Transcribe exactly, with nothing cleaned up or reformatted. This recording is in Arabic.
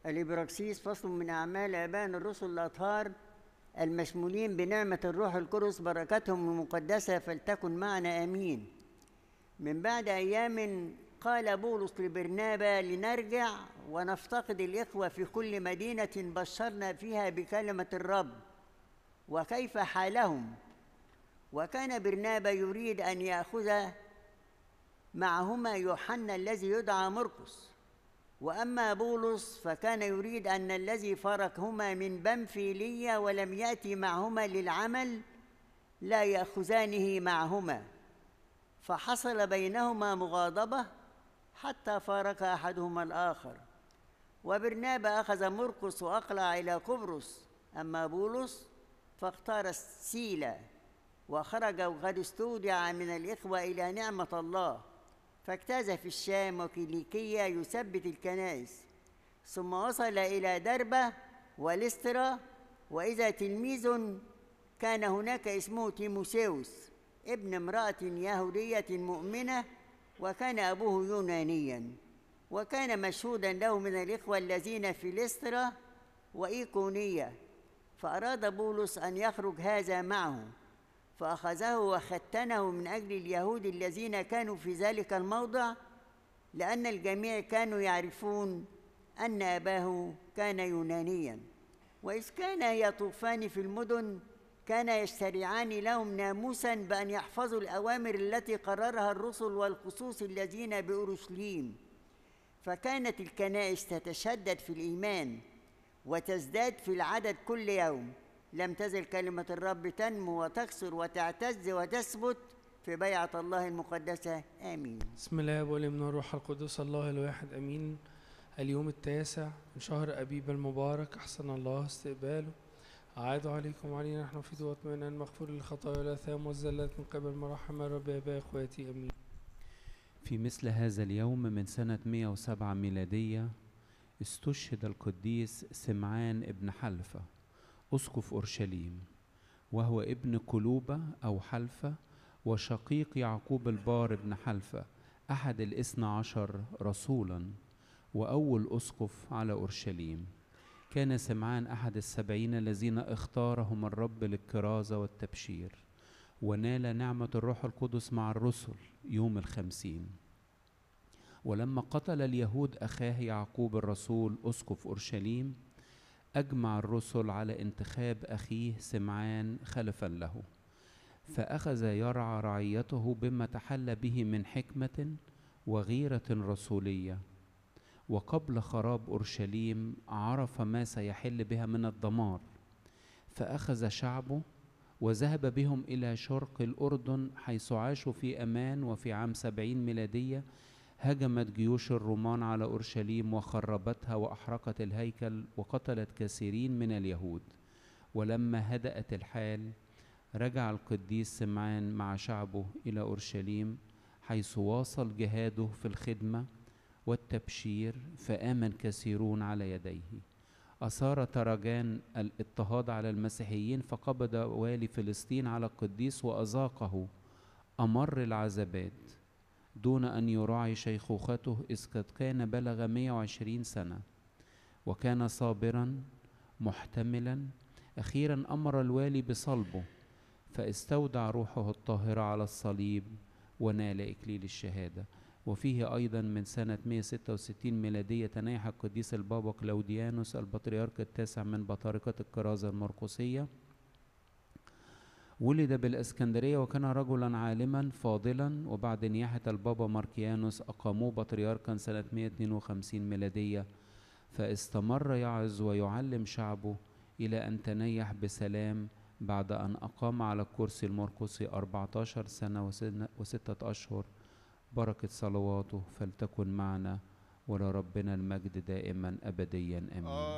الإبراكسيس فصل من أعمال آبائنا الرسل الأطهار المشمولين بنعمة الروح القدس، بركتهم المقدسة فلتكن معنا آمين. من بعد أيام قال بولس لبرنابا: لنرجع ونفتقد الإخوة في كل مدينة بشرنا فيها بكلمة الرب وكيف حالهم. وكان برنابا يريد أن يأخذ معهما يوحنا الذي يدعى مرقس، وأما بولس فكان يريد أن الذي فارقهما من بنفيلية ولم يأتي معهما للعمل لا يأخذانه معهما، فحصل بينهما مغاضبة حتى فارق أحدهما الآخر. وبرنابا أخذ مرقس وأقلع إلى قبرص، أما بولس فاختار سيلا وخرج وقد استودع من الإخوة إلى نعمة الله، فاجتاز في الشام وكيليكية يثبت الكنائس، ثم وصل إلى دربة ولسترا، وإذا تلميذ كان هناك اسمه تيموساوس ابن امرأة يهودية مؤمنة، وكان أبوه يونانيا، وكان مشهودا له من الإخوة الذين في لسترا وإيقونية. فأراد بولس أن يخرج هذا معه، فأخذه وختنه من أجل اليهود الذين كانوا في ذلك الموضع، لأن الجميع كانوا يعرفون أن أباه كان يونانيا. وإذ كانا يطوفان في المدن كان يشترعان لهم ناموسا بأن يحفظوا الأوامر التي قررها الرسل والخصوص الذين بأورشليم. فكانت الكنائس تتشدد في الإيمان وتزداد في العدد كل يوم، لم تزل كلمة الرب تنمو وتكثر وتعتز وتثبت في بيعة الله المقدسة. آمين. بسم الله والابن والروح القدس الله الواحد آمين. اليوم التاسع من شهر أبيب المبارك، أحسن الله استقباله. أعاد عليكم وعلينا نحن في دوة من مغفور للخطايا والآثام والزلات من قبل مراحم الرب يا أبا إخواتي آمين. في مثل هذا اليوم من سنة مئة وسبعة ميلادية استشهد القديس سمعان ابن حلفة أسقف أورشليم، وهو ابن كلوبة أو حلفة وشقيق يعقوب البار ابن حلفة أحد الاثنى عشر رسولا وأول أسقف على أورشليم. كان سمعان أحد السبعين الذين اختارهم الرب للكرازة والتبشير، ونال نعمة الروح القدس مع الرسل يوم الخمسين. ولما قتل اليهود أخاه يعقوب الرسول أسقف أورشليم، أجمع الرسل على انتخاب أخيه سمعان خلفا له، فأخذ يرعى رعيته بما تحلى به من حكمة وغيرة رسولية. وقبل خراب أورشليم عرف ما سيحل بها من الدمار، فأخذ شعبه وذهب بهم إلى شرق الأردن حيث عاشوا في أمان. وفي عام سبعين ميلادية هجمت جيوش الرومان على أورشليم وخربتها وأحرقت الهيكل وقتلت كثيرين من اليهود. ولما هدأت الحال رجع القديس سمعان مع شعبه إلى أورشليم حيث واصل جهاده في الخدمة والتبشير، فآمن كثيرون على يديه. أثار ترجان الاضطهاد على المسيحيين، فقبض والي فلسطين على القديس وأذاقه أمر العذابات دون أن يراعي شيخوخته، إذ قد كان بلغ مئة وعشرين سنة، وكان صابرا محتملا. أخيرا أمر الوالي بصلبه، فاستودع روحه الطاهرة على الصليب ونال إكليل الشهادة. وفيه أيضا من سنة مئة وستة وستين ميلادية تنيح القديس البابا كلاوديانوس البطريرك التاسع من بطاركة الكرازة المرقسية. ولد بالإسكندرية وكان رجلا عالما فاضلا، وبعد نياحة البابا ماركيانوس أقاموه بطريركا سنة مئة واثنين وخمسين ميلادية، فاستمر يعظ ويعلم شعبه إلى أن تنيح بسلام بعد أن أقام على الكرسي المرقسي أربعة عشر سنة وستة أشهر. بركة صلواته فلتكن معنا ولربنا المجد دائما أبديا آمين.